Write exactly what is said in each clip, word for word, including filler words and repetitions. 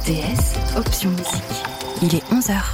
T S, option musique. Il est onze heures.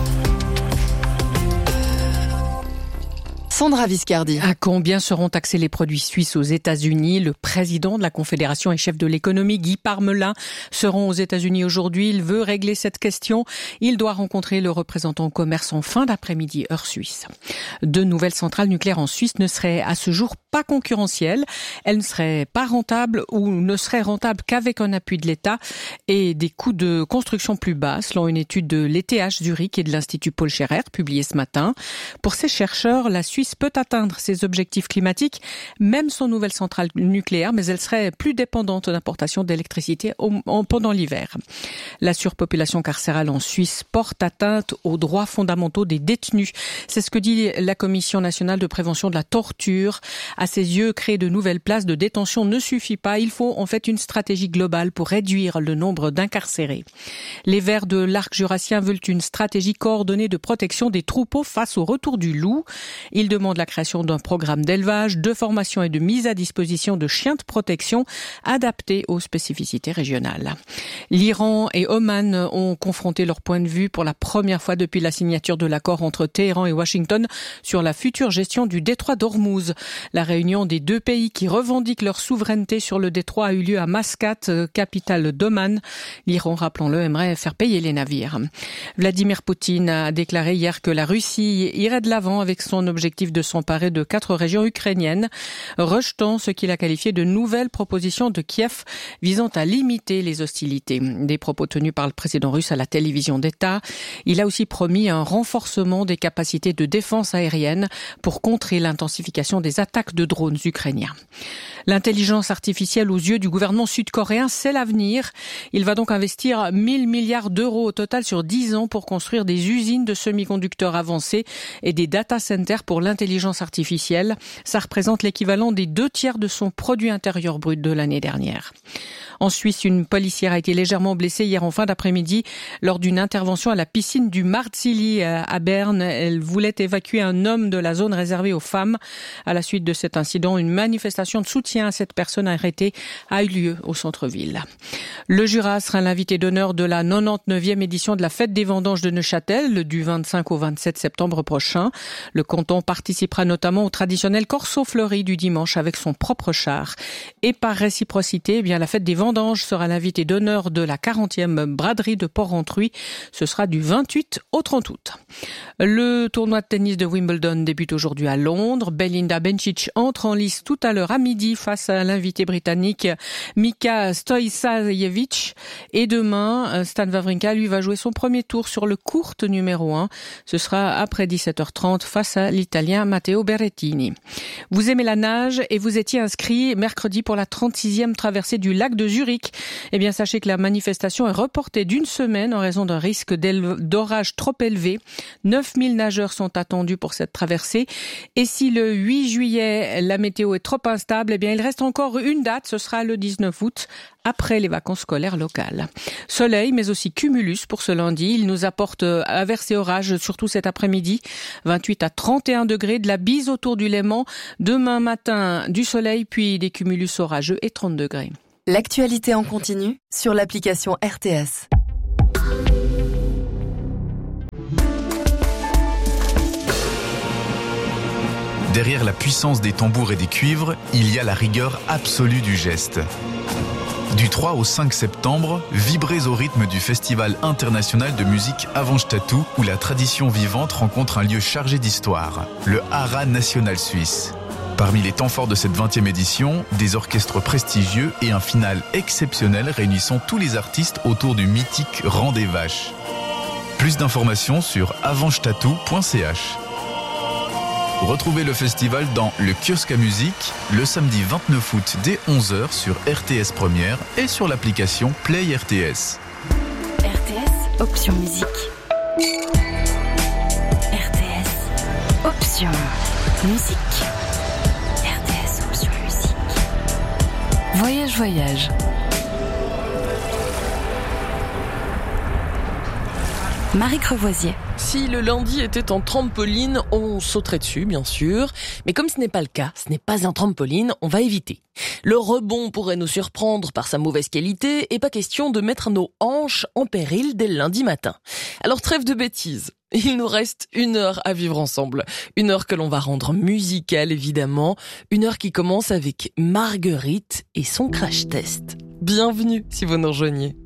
Sandra Viscardi. À combien seront taxés les produits suisses aux États-Unis ? Le président de la Confédération et chef de l'économie, Guy Parmelin, seront aux États-Unis aujourd'hui. Il veut régler cette question. Il doit rencontrer le représentant au commerce en fin d'après-midi, heure suisse. Deux nouvelles centrales nucléaires en Suisse ne seraient à ce jour pas concurrentielles. Elles ne seraient pas rentables ou ne seraient rentables qu'avec un appui de l'État et des coûts de construction plus bas, selon une étude de l'E T H Zurich et de l'Institut Paul Scherrer publiée ce matin. Pour ces chercheurs, la Suisse peut atteindre ses objectifs climatiques, même sans nouvelle centrale nucléaire, mais elle serait plus dépendante d'importation d'électricité pendant l'hiver. La surpopulation carcérale en Suisse porte atteinte aux droits fondamentaux des détenus. C'est ce que dit la Commission nationale de prévention de la torture. À ses yeux, créer de nouvelles places de détention ne suffit pas. Il faut en fait une stratégie globale pour réduire le nombre d'incarcérés. Les Verts de l'arc jurassien veulent une stratégie coordonnée de protection des troupeaux face au retour du loup. Ils demande la création d'un programme d'élevage, de formation et de mise à disposition de chiens de protection adaptés aux spécificités régionales. L'Iran et Oman ont confronté leur point de vue pour la première fois depuis la signature de l'accord entre Téhéran et Washington sur la future gestion du détroit d'Ormuz. La réunion des deux pays qui revendiquent leur souveraineté sur le détroit a eu lieu à Mascate, capitale d'Oman. L'Iran, rappelons-le, aimerait faire payer les navires. Vladimir Poutine a déclaré hier que la Russie irait de l'avant avec son objectif de s'emparer de quatre régions ukrainiennes, rejetant ce qu'il a qualifié de nouvelles propositions de Kiev visant à limiter les hostilités. Des propos tenus par le président russe à la télévision d'État. Il a aussi promis un renforcement des capacités de défense aérienne pour contrer l'intensification des attaques de drones ukrainiens. L'intelligence artificielle aux yeux du gouvernement sud-coréen, c'est l'avenir. Il va donc investir mille milliards d'euros au total sur dix ans pour construire des usines de semi-conducteurs avancés et des data centers pour l'intelligence artificielle. Ça représente l'équivalent des deux tiers de son produit intérieur brut de l'année dernière. En Suisse, une policière a été légèrement blessée hier en fin d'après-midi lors d'une intervention à la piscine du Marzili à Berne. Elle voulait évacuer un homme de la zone réservée aux femmes. À la suite de cet incident, une manifestation de soutien à cette personne arrêtée a eu lieu au centre-ville. Le Jura sera l'invité d'honneur de la quatre-vingt-dix-neuvième édition de la fête des vendanges de Neuchâtel du vingt-cinq au vingt-sept septembre prochain. Le canton participera notamment au traditionnel corso fleuri du dimanche avec son propre char. Et par réciprocité, eh bien, la fête des vendanges sera l'invité d'honneur de la quarantième braderie de Port-Rentruy. Ce sera du vingt-huit au trente août. Le tournoi de tennis de Wimbledon débute aujourd'hui à Londres. Belinda Bencic entre en lice tout à l'heure à midi face à l'invité britannique Mika Stojsajevic. Et demain, Stan Wawrinka, lui, va jouer son premier tour sur le court numéro un. Ce sera après dix-sept heures trente face à l'Italien Matteo Berrettini. Vous aimez la nage et vous étiez inscrit mercredi pour la trente-sixième traversée du lac de Zurich. Eh bien, sachez que la manifestation est reportée d'une semaine en raison d'un risque d'orage trop élevé. neuf mille nageurs sont attendus pour cette traversée. Et si le huit juillet, la météo est trop instable, eh bien, il reste encore une date. Ce sera le dix-neuf août, après les vacances scolaires locales. Soleil, mais aussi cumulus pour ce lundi. Il nous apporte averses et orages, surtout cet après-midi. vingt-huit à trente et un degrés, de la bise autour du Léman. Demain matin, du soleil, puis des cumulus orageux et trente degrés. L'actualité en continu sur l'application R T S. Derrière la puissance des tambours et des cuivres, il y a la rigueur absolue du geste. Du trois au cinq septembre, vibrez au rythme du Festival international de musique Avantstadt, où la tradition vivante rencontre un lieu chargé d'histoire, le Hara National Suisse. Parmi les temps forts de cette vingtième édition, des orchestres prestigieux et un final exceptionnel réunissant tous les artistes autour du mythique Rang des Vaches. Plus d'informations sur avantstadt point c h. Retrouvez le festival dans le kiosque à musique le samedi vingt-neuf août dès onze heures sur R T S Première et sur l'application Play R T S. R T S, option musique. R T S, option musique. R T S, option musique. Voyage, voyage. Marie Crevoisier. Si le lundi était en trampoline, on sauterait dessus, bien sûr. Mais comme ce n'est pas le cas, ce n'est pas un trampoline, on va éviter. Le rebond pourrait nous surprendre par sa mauvaise qualité et pas question de mettre nos hanches en péril dès le lundi matin. Alors trêve de bêtises. Il nous reste une heure à vivre ensemble. Une heure que l'on va rendre musicale, évidemment. Une heure qui commence avec Marguerite et son crash test. Bienvenue si vous nous rejoignez.